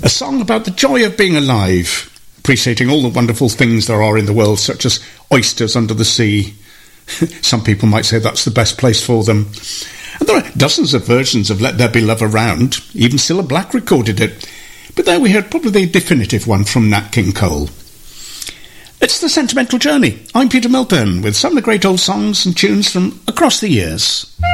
A song about the joy of being alive, appreciating all the wonderful things there are in the world, such as oysters under the sea. Some people might say that's the best place for them. And there are dozens of versions of Let There Be Love around. Even Cilla Black recorded it. But there we heard probably the definitive one from Nat King Cole. It's The Sentimental Journey. I'm Peter Milburn with some of the great old songs and tunes from across the years.